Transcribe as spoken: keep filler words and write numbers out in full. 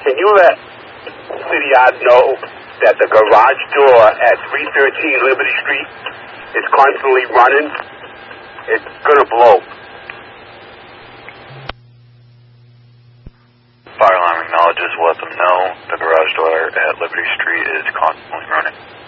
Can you let City Yard know that the garage door at three thirteen Liberty Street is constantly running? It's gonna blow. Fire alarm acknowledges, will let them know the garage door at Liberty Street is constantly running.